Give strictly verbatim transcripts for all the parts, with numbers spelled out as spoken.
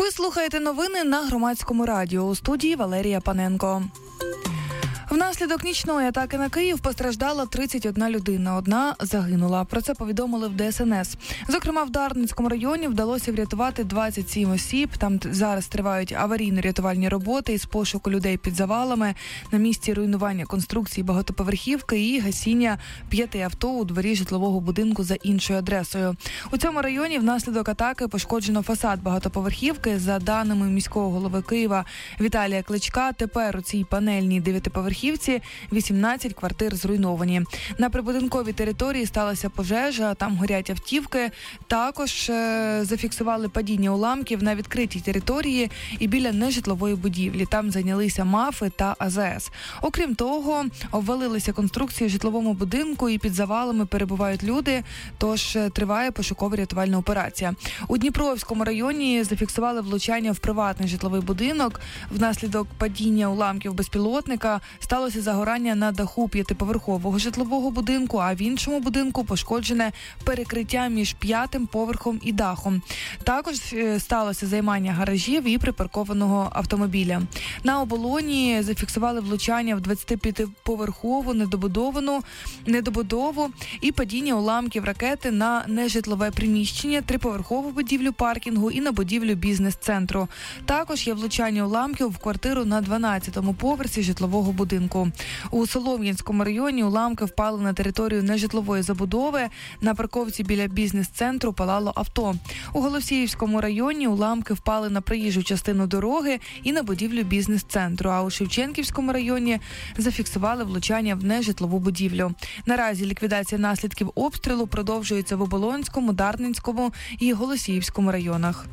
Ви слухаєте новини на Громадському радіо. У студії Валерія Паненко. Внаслідок нічної атаки на Київ постраждала тридцять одна людина, одна загинула. Про це повідомили в Де Ес Ен Ес. Зокрема, в Дарницькому районі вдалося врятувати двадцять сім осіб. Там зараз тривають аварійно-рятувальні роботи із пошуку людей під завалами, на місці руйнування конструкції багатоповерхівки і гасіння п'яти авто у дворі житлового будинку за іншою адресою. У цьому районі внаслідок атаки пошкоджено фасад багатоповерхівки. За даними міського голови Києва Віталія Кличка, тепер у цій панельній дев'ятиповерхівці вісімнадцять квартир зруйновані. На прибудинковій території сталася пожежа, там горять автівки. Також е- зафіксували падіння уламків на відкритій території і біля нежитлової будівлі. Там зайнялися МАФи та А Зе Ес. Окрім того, обвалилися конструкції в житловому будинку і під завалами перебувають люди, тож триває пошуково-рятувальна операція. У Дніпровському районі зафіксували влучання в приватний житловий будинок. Внаслідок падіння уламків безпілотника сталося загорання на даху п'ятиповерхового житлового будинку, а в іншому будинку пошкоджене перекриття між п'ятим поверхом і дахом. Також сталося займання гаражів і припаркованого автомобіля. На Оболоні зафіксували влучання в двадцятип'ятиповерхову недобудовану недобудову і падіння уламків ракети на нежитлове приміщення, триповерхову будівлю паркінгу і на будівлю бізнес-центру. Також є влучання уламків в квартиру на дванадцятому поверсі житлового будинку. У Солом'янському районі уламки впали на територію нежитлової забудови. На парковці біля бізнес-центру палало авто. У Голосіївському районі уламки впали на проїжджу частину дороги і на будівлю бізнес-центру. А у Шевченківському районі зафіксували влучання в нежитлову будівлю. Наразі ліквідація наслідків обстрілу продовжується в Оболонському, Дарницькому і Голосіївському районах.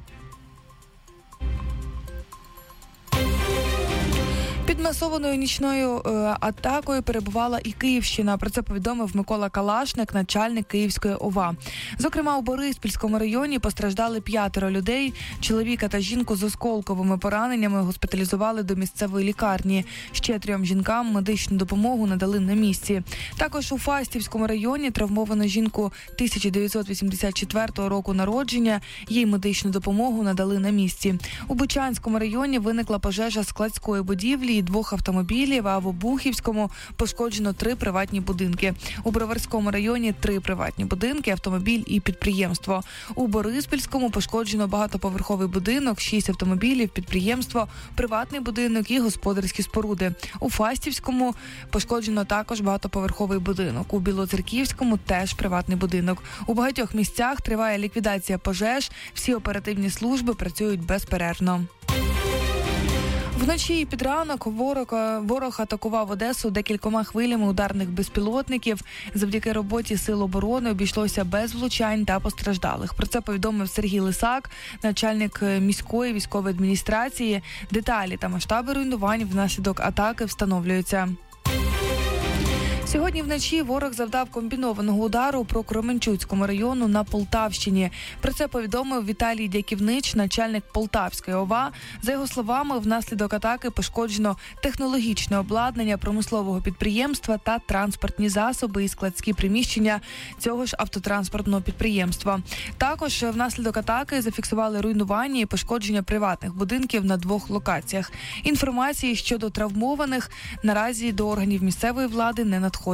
Під масованою нічною е, атакою перебувала і Київщина. Про це повідомив Микола Калашник, начальник Київської О В А. Зокрема, у Бориспільському районі постраждали п'ятеро людей. Чоловіка та жінку з осколковими пораненнями госпіталізували до місцевої лікарні. Ще трьом жінкам медичну допомогу надали на місці. Також у Фастівському районі травмовану жінку тисяча дев'ятсот вісімдесят четвертого року народження. Їй медичну допомогу надали на місці. У Бучанському районі виникла пожежа складської будівлі і двох автомобілів, а в Обухівському пошкоджено три приватні будинки. У Броварському районі три приватні будинки, автомобіль і підприємство. У Бориспільському пошкоджено багатоповерховий будинок, шість автомобілів, підприємство, приватний будинок і господарські споруди. У Фастівському пошкоджено також багатоповерховий будинок. У Білоцерківському теж приватний будинок. У багатьох місцях триває ліквідація пожеж, всі оперативні служби працюють безперервно. Вночі і під ранок ворог, ворог атакував Одесу декількома хвилями ударних безпілотників. Завдяки роботі сил оборони обійшлося без влучань та постраждалих. Про це повідомив Сергій Лисак, начальник міської військової адміністрації. Деталі та масштаби руйнувань внаслідок атаки встановлюються. Сьогодні вночі ворог завдав комбінованого удару по Кременчуцькому району на Полтавщині. Про це повідомив Віталій Дяківнич, начальник Полтавської О В А. За його словами, внаслідок атаки пошкоджено технологічне обладнання промислового підприємства та транспортні засоби і складські приміщення цього ж автотранспортного підприємства. Також внаслідок атаки зафіксували руйнування і пошкодження приватних будинків на двох локаціях. Інформації щодо травмованих наразі до органів місцевої влади не надходило.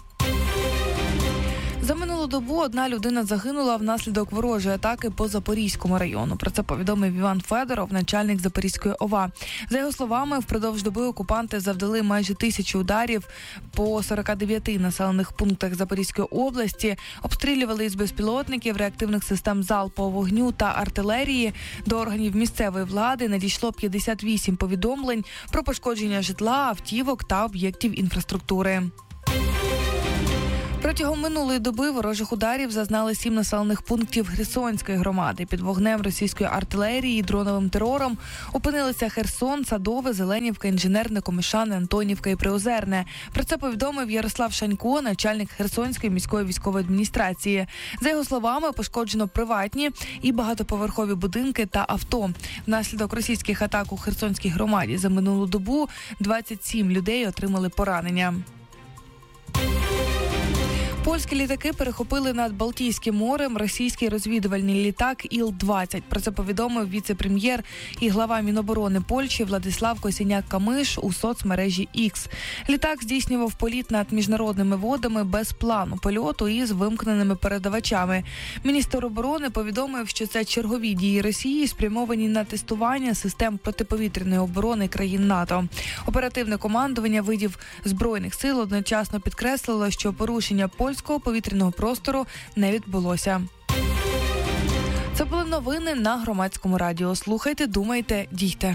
За минулу добу одна людина загинула внаслідок ворожої атаки по Запорізькому району. Про це повідомив Іван Федоров, начальник Запорізької О В А. За його словами, впродовж доби окупанти завдали майже тисячу ударів по сорока дев'яти населених пунктах Запорізької області, обстрілювали із безпілотників, реактивних систем залпового вогню та артилерії. До органів місцевої влади надійшло п'ятдесят вісім повідомлень про пошкодження житла, автівок та об'єктів інфраструктури. Протягом минулої доби ворожих ударів зазнали сім населених пунктів Херсонської громади. Під вогнем російської артилерії і дроновим терором опинилися Херсон, Садове, Зеленівка, Інженерне, Комишане, Антонівка і Приозерне. Про це повідомив Ярослав Шанько, начальник Херсонської міської військової адміністрації. За його словами, пошкоджено приватні і багатоповерхові будинки та авто. Внаслідок російських атак у Херсонській громаді за минулу добу двадцять сім людей отримали поранення. Польські літаки перехопили над Балтійським морем російський розвідувальний літак Іл двадцять. Про це повідомив віце-прем'єр і глава Міноборони Польщі Владислав Косіняк-Камиш у соцмережі X. Літак здійснював політ над міжнародними водами без плану польоту і з вимкненими передавачами. Міністр оборони повідомив, що це чергові дії Росії, спрямовані на тестування систем протиповітряної оборони країн НАТО. Оперативне командування видів Збройних сил одночасно підкреслило, що порушення польського повітряного простору не відбулося. Це були новини на Громадському радіо. Слухайте, думайте, дійте.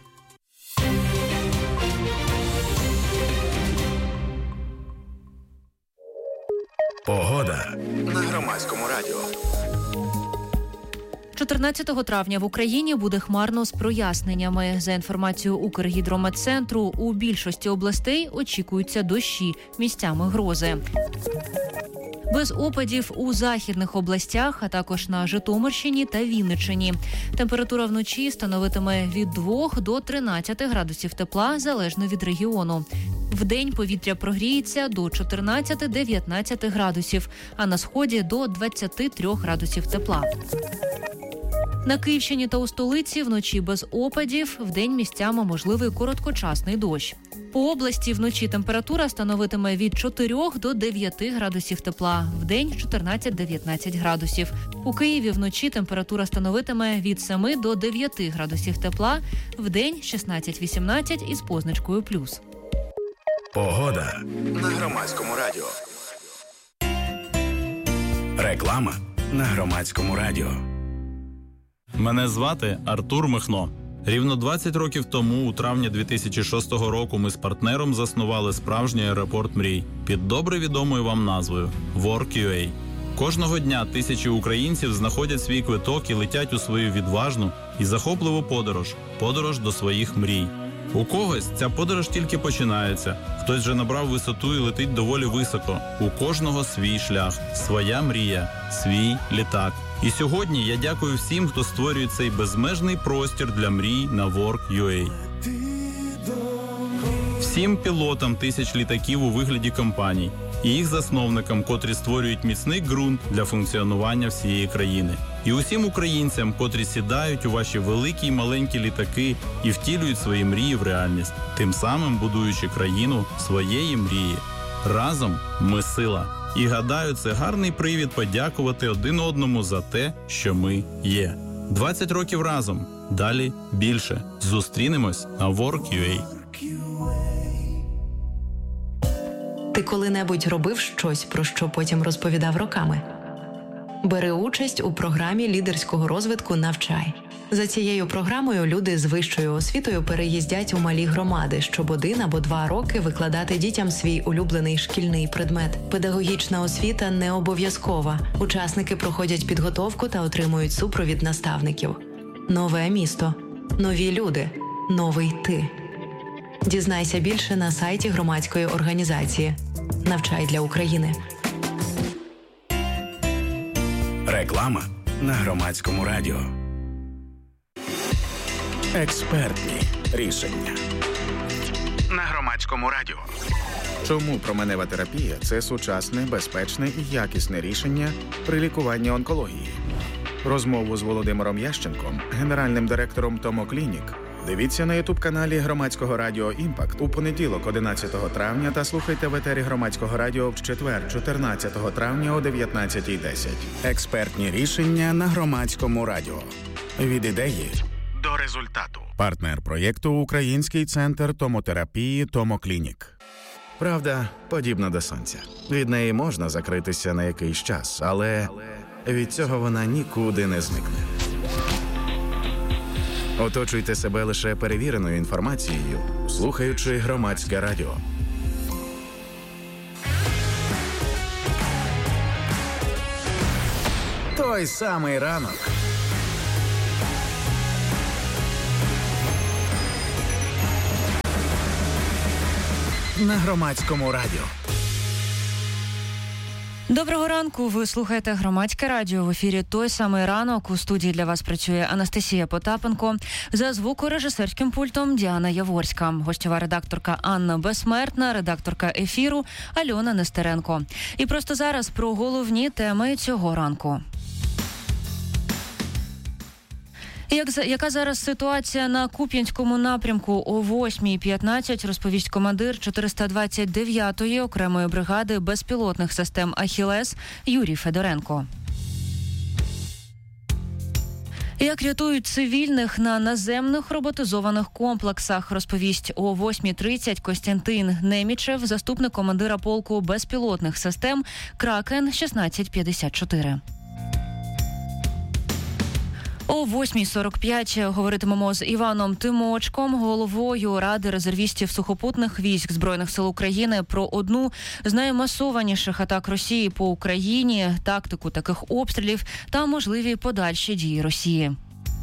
Погода на Громадському радіо. чотирнадцятого травня в Україні буде хмарно з проясненнями. За інформацією Укргідрометцентру, у більшості областей очікуються дощі, місцями грози. Без опадів у західних областях, а також на Житомирщині та Вінниччині. Температура вночі становитиме від двох до тринадцяти градусів тепла, залежно від регіону. Вдень повітря прогріється до чотирнадцяти-дев'ятнадцяти градусів, а на сході до двадцяти трьох градусів тепла. На Київщині та у столиці вночі без опадів, вдень місцями можливий короткочасний дощ. По області вночі температура становитиме від чотирьох до дев'яти градусів тепла, вдень чотирнадцять-дев'ятнадцять градусів. У Києві вночі температура становитиме від семи до дев'яти градусів тепла, вдень шістнадцять-вісімнадцять із позначкою плюс. Погода на Громадському радіо. Реклама на Громадському радіо. Мене звати Артур Михно. Рівно двадцять років тому, у травні дві тисячі шостого року, ми з партнером заснували справжній аеропорт мрій під добре відомою вам назвою WorkUA. Кожного дня тисячі українців знаходять свій квиток і летять у свою відважну і захопливу подорож – подорож до своїх мрій. У когось ця подорож тільки починається, хтось вже набрав висоту і летить доволі високо. У кожного свій шлях, своя мрія, свій літак. І сьогодні я дякую всім, хто створює цей безмежний простір для мрій на WorkUA. Всім пілотам тисяч літаків у вигляді компаній і їх засновникам, котрі створюють міцний ґрунт для функціонування всієї країни. І усім українцям, котрі сідають у ваші великі й маленькі літаки і втілюють свої мрії в реальність, тим самим будуючи країну своєї мрії. Разом ми сила. І гадаю, це гарний привід подякувати один одному за те, що ми є. двадцять років разом. Далі більше. Зустрінемось на WorkUA. Ти коли-небудь робив щось, про що потім розповідав роками? Бери участь у програмі лідерського розвитку «Навчай». За цією програмою люди з вищою освітою переїздять у малі громади, щоб один або два роки викладати дітям свій улюблений шкільний предмет. Педагогічна освіта не обов'язкова. Учасники проходять підготовку та отримують супровід наставників. Нове місто. Нові люди. Новий ти. Дізнайся більше на сайті громадської організації «Навчай для України». Реклама на Громадському радіо. Експертні рішення на Громадському радіо. Чому променева терапія – це сучасне, безпечне і якісне рішення при лікуванні онкології? Розмову з Володимиром Ященком, генеральним директором Томоклінік, дивіться на ютуб-каналі Громадського радіо «Імпакт» у понеділок, одинадцятого травня, та слухайте в етері Громадського радіо в четвер, чотирнадцятого травня о дев'ятнадцятій десять. Експертні рішення на Громадському радіо. Від ідеї до результату. Партнер проєкту – Український центр томотерапії «Томоклінік». Правда, подібна до сонця. Від неї можна закритися на якийсь час, але від цього вона нікуди не зникне. Оточуйте себе лише перевіреною інформацією, слухаючи Громадське радіо. Той самий ранок. На Громадському радіо. Доброго ранку, ви слухаєте Громадське радіо. В ефірі той самий ранок. У студії для вас працює Анастасія Потапенко. За звукорежисерським пультом Діана Яворська. Гостьова редакторка Анна Безсмертна, редакторка ефіру Альона Нестеренко. І просто зараз про головні теми цього ранку. Як, яка зараз ситуація на Куп'янському напрямку? О восьмій п'ятнадцять розповість командир чотириста двадцять дев'ятої окремої бригади безпілотних систем «Ахілес» Юрій Федоренко. Як рятують цивільних на наземних роботизованих комплексах, розповість о восьмій тридцять Костянтин Немічев, заступник командира полку безпілотних систем «Кракен» шістнадцять п'ятдесят чотири. О восьмій сорок п'ять говоритимемо з Іваном Тимочком, головою Ради резервістів сухопутних військ Збройних сил України, про одну з наймасованіших атак Росії по Україні, тактику таких обстрілів та можливі подальші дії Росії.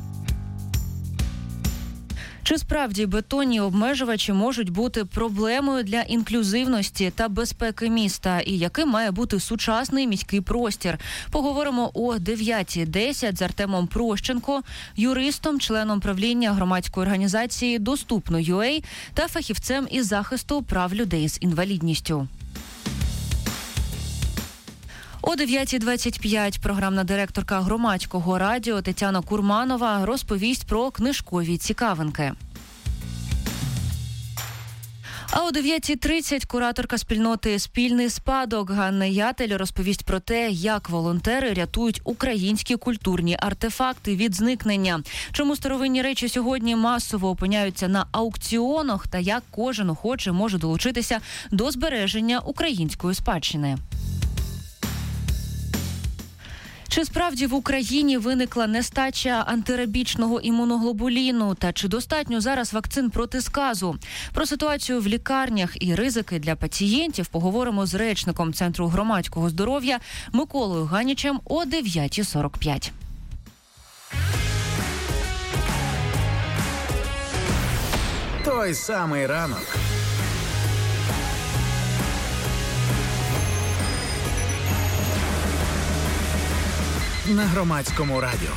Чи справді бетонні обмежувачі можуть бути проблемою для інклюзивності та безпеки міста? І яким має бути сучасний міський простір? Поговоримо о дев'ятій десять з Артемом Прощенко, юристом, членом правління громадської організації «Доступно.ю а» та фахівцем із захисту прав людей з інвалідністю. О дев'ятій двадцять п'ять програмна директорка Громадського радіо Тетяна Курманова розповість про книжкові цікавинки. А о дев'ятій тридцять кураторка спільноти «Спільний спадок» Ганна Ятель розповість про те, як волонтери рятують українські культурні артефакти від зникнення. Чому старовинні речі сьогодні масово опиняються на аукціонах та як кожен охоче може долучитися до збереження української спадщини. Чи справді в Україні виникла нестача антирабічного імуноглобуліну? Та чи достатньо зараз вакцин проти сказу? Про ситуацію в лікарнях і ризики для пацієнтів поговоримо з речником Центру громадського здоров'я Миколою Ганічем о дев'ятій сорок п'ять. Той самий ранок. На Громадському радіо.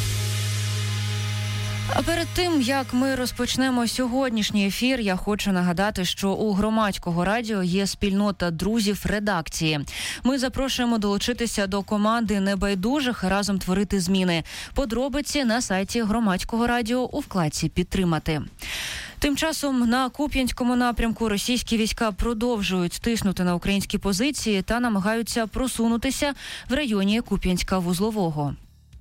А перед тим, як ми розпочнемо сьогоднішній ефір, я хочу нагадати, що у Громадського радіо є спільнота друзів редакції. Ми запрошуємо долучитися до команди небайдужих і разом творити зміни. Подробиці на сайті Громадського радіо у вкладці «Підтримати». Тим часом на Куп'янському напрямку російські війська продовжують тиснути на українські позиції та намагаються просунутися в районі Куп'янська-Вузлового.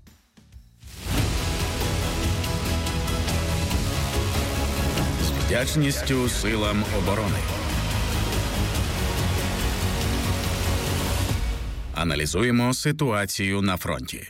З вдячністю силам оборони. Аналізуємо ситуацію на фронті.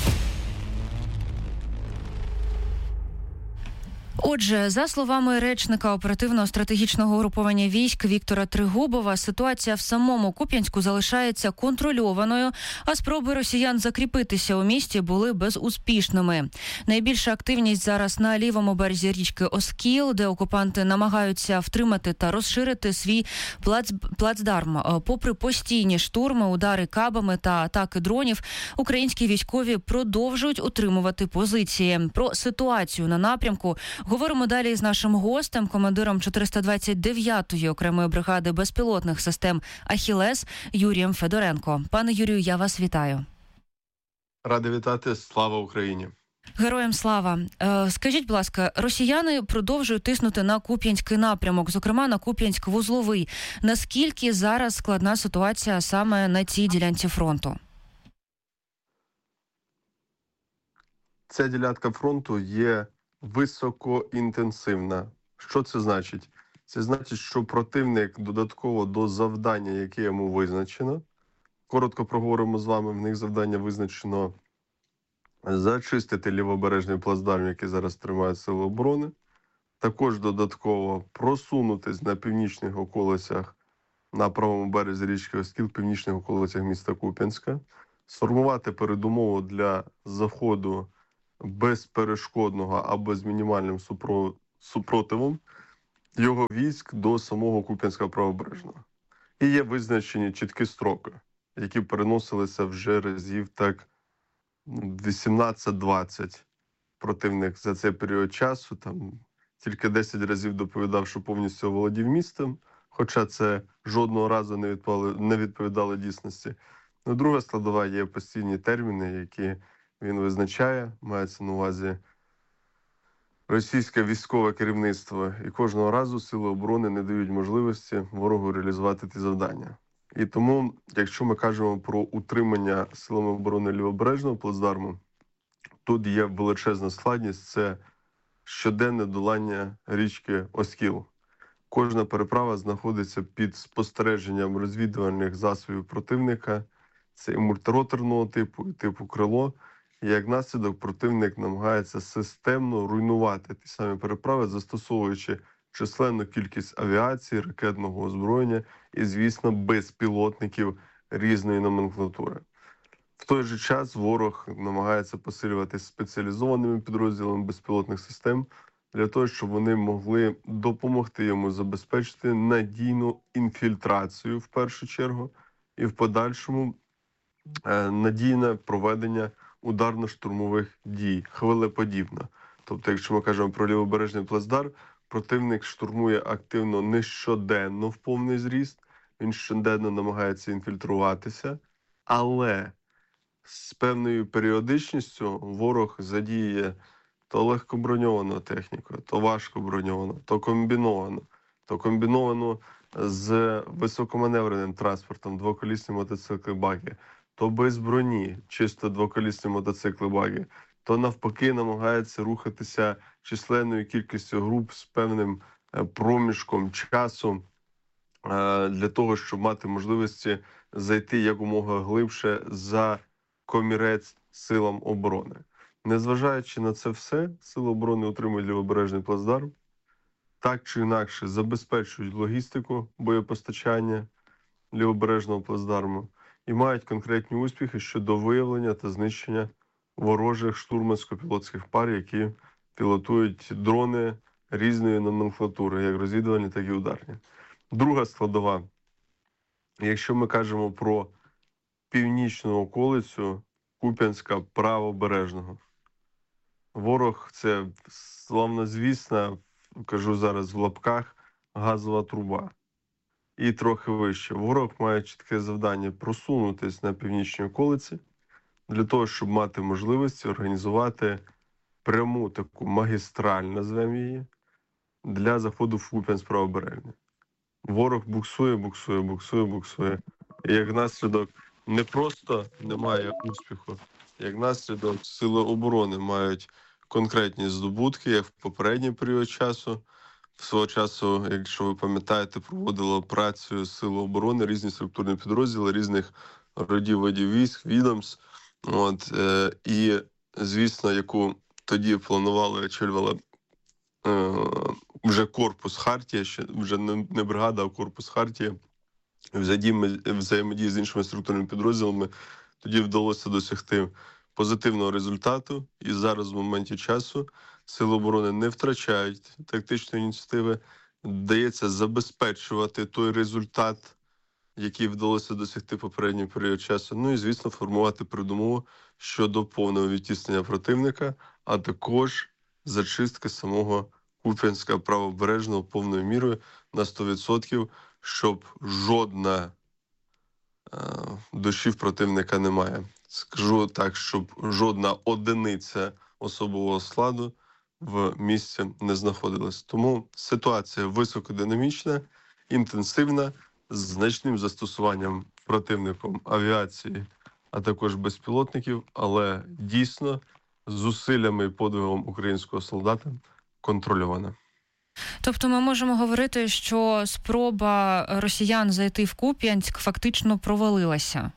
Отже, за словами речника оперативно-стратегічного угруповання військ Віктора Тригубова, ситуація в самому Куп'янську залишається контрольованою, а спроби росіян закріпитися у місті були безуспішними. Найбільша активність зараз на лівому березі річки Оскіл, де окупанти намагаються втримати та розширити свій плац... плацдарм. Попри постійні штурми, удари кабами та атаки дронів, українські військові продовжують утримувати позиції. Про ситуацію на напрямку говоримо далі з нашим гостем, командиром чотириста двадцять дев'ятої окремої бригади безпілотних систем «Ахілес» Юрієм Федоренко. Пане Юрію, я вас вітаю. Радий вітати. Слава Україні. Героям слава. Е, скажіть, будь ласка, росіяни продовжують тиснути на Куп'янський напрямок, зокрема на Куп'янськ-Вузловий. Наскільки зараз складна ситуація саме на цій ділянці фронту? Ця ділянка фронту є високоінтенсивна. Що це значить? Це значить, що противник додатково до завдання, яке йому визначено, коротко проговоримо з вами, в них завдання визначено зачистити лівобережний плацдарм, який зараз тримають сили оборони, також додатково просунутись на північних околицях на правому березі річки Оскіл, північних околицях міста Куп'янська, сформувати передумову для заходу безперешкодного або з мінімальним супро... супротивом його військ до самого Куп'янська правобережного. І є визначені чіткі строки, які переносилися вже разів так вісімнадцять-двадцять. Противник за цей період часу там тільки десять разів доповідав, що повністю оволодів містом, хоча це жодного разу не відповідало, не відповідало дійсності. Ну, друга складова є постійні терміни, які він визначає, мається на увазі російське військове керівництво, і кожного разу сили оборони не дають можливості ворогу реалізувати ті завдання. І тому, якщо ми кажемо про утримання силами оборони Лівобережного плацдарму, тут є величезна складність – це щоденне долання річки Оскіл. Кожна переправа знаходиться під спостереженням розвідувальних засобів противника, це і мультироторного типу, і типу крило. І як наслідок противник намагається системно руйнувати ті самі переправи, застосовуючи численну кількість авіації, ракетного озброєння і, звісно, безпілотників різної номенклатури. В той же час ворог намагається посилювати спеціалізованими підрозділами безпілотних систем для того, щоб вони могли допомогти йому забезпечити надійну інфільтрацію в першу чергу і в подальшому надійне проведення ударно-штурмових дій, хвилеподібно. Тобто, якщо ми кажемо про Лівобережний плацдарм, противник штурмує активно не щоденно в повний зріст, він щоденно намагається інфільтруватися, але з певною періодичністю ворог задіє то легкоброньовану техніку, то важкоброньовану, то комбіновану, то комбіновану з високоманевреним транспортом, двоколісні мотоцикли баги, то без броні, чисто двоколісні мотоцикли баги, то навпаки намагається рухатися численною кількістю груп з певним проміжком часу для того, щоб мати можливості зайти якомога глибше за комірець силам оборони. Незважаючи на це все, сили оборони утримують Лівобережний плацдарм, так чи інакше забезпечують логістику боєпостачання Лівобережного плацдарму і мають конкретні успіхи щодо виявлення та знищення ворожих штурмансько-пілотських пар, які пілотують дрони різної номенклатури, як розвідувальні, так і ударні. Друга складова. Якщо ми кажемо про північну околицю Куп'янська правобережного. Ворог – це славнозвісна, кажу зараз в лапках, газова труба. І трохи вище. Ворог має чітке завдання просунутися на північній околиці для того, щоб мати можливість організувати пряму таку магістраль, назвемо її, для заходу в Куп'янськ правобережний. Ворог буксує, буксує, буксує, буксує. І як наслідок не просто немає успіху, як наслідок сили оборони мають конкретні здобутки, як в попередній період часу. В свого часу, якщо ви пам'ятаєте, проводили операцію Сили оборони, різні структурні підрозділи, різних родів, видів військ, відомств. От, е, і, звісно, яку тоді планували, очолювала е, вже корпус Хартія, ще вже не, не бригада, а корпус Хартія, взаємодії з іншими структурними підрозділами, тоді вдалося досягти позитивного результату. І зараз в моменті часу Сили оборони не втрачають тактичної ініціативи, вдається забезпечувати той результат, який вдалося досягти попередній період часу. Ну і, звісно, формувати передумову щодо повного відтіснення противника, а також зачистки самого Куп'янська правобережного повною мірою на сто відсотків, щоб жодна е, душі в противника немає. Скажу так, щоб жодна одиниця особового складу в місці не знаходилась. Тому ситуація високодинамічна, інтенсивна, з значним застосуванням противником авіації, а також безпілотників, але дійсно з зусиллями і подвигом українського солдата контрольована. Тобто ми можемо говорити, що спроба росіян зайти в Куп'янськ фактично провалилася?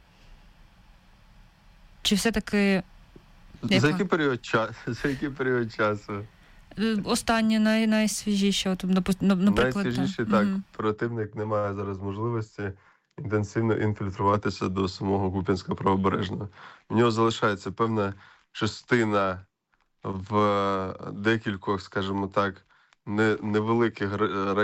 Чи все-таки... За який період, ча... За який період часу? Останнє, най... найсвіжіше, наприклад. Найсвіжіше, так. Mm-hmm. Противник не має зараз можливості інтенсивно інфільтруватися до самого Куп'янська правобережного. У нього залишається певна частина в декількох, скажімо так, невеликих